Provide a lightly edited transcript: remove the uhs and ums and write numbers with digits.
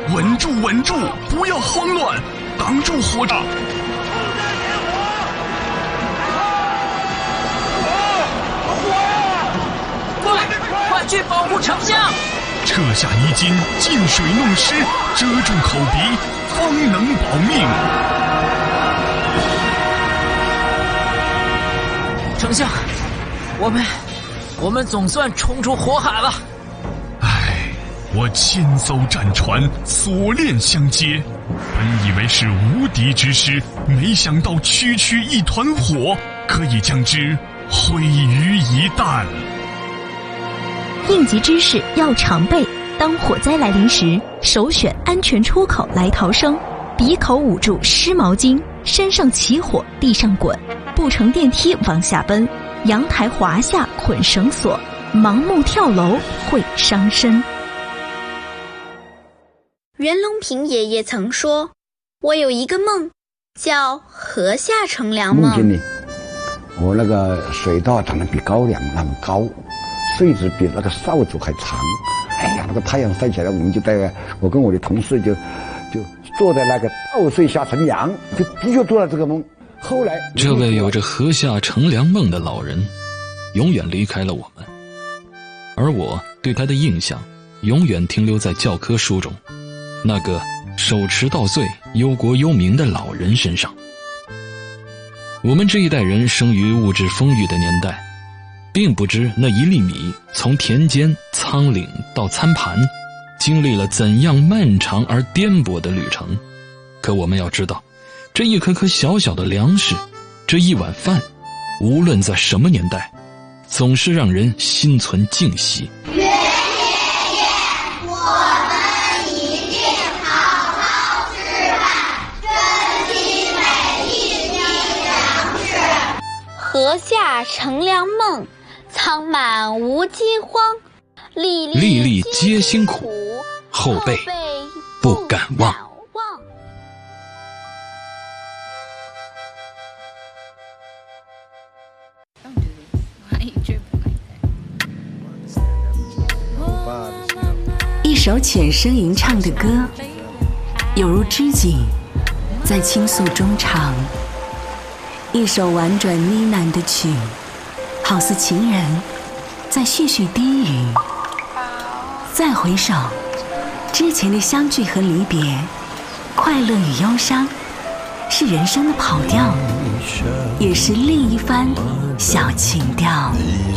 稳住，稳住，不要慌乱，挡住火闸。 快去保护丞相！ 撤下衣襟，进水弄湿，遮住口鼻，方能保命。 丞相，我们总算冲出火海了。 唉，我千艘战船锁链相接，本以为是无敌之师，没想到区区一团火，可以将之毁于一旦。 应急知识要常备，当火灾来临时，首选安全出口来逃生，鼻口捂住湿毛巾，身上起火地上滚，不乘电梯往下奔，阳台滑下捆绳索，盲目跳楼会伤身。 袁隆平爷爷曾说，我有一个梦，叫河下乘凉梦。 梦见呢，我那个水稻长得比高粱那么高，穗子比那个扫帚还长。哎呀，那个太阳晒起来，我跟我的同事就坐在那个稻穗下乘凉，就的确做了这个梦。后来， 这位有着河下乘凉梦的老人，永远离开了我们，而我对他的印象，永远停留在教科书中，那个手持稻穗、忧国忧民的老人身上。我们这一代人生于物质丰裕的年代，并不知那一粒米从田间、仓廪到餐盘，经历了怎样漫长而颠簸的旅程。可我们要知道，这一颗颗小小的粮食，这一碗饭，无论在什么年代，总是让人心存敬惜。 袁爷爷，我们一定好好吃饭，珍惜每一滴粮食。 河下乘凉梦，仓满无饥荒，粒粒皆辛苦， 后辈不敢忘。 一首浅声吟唱的歌，有如织锦在倾诉衷肠；一首婉转呢喃的曲，好似情人在絮絮低语。再回首，之前的相聚和离别，快乐与忧伤，是人生的跑调，也是另一番小情调。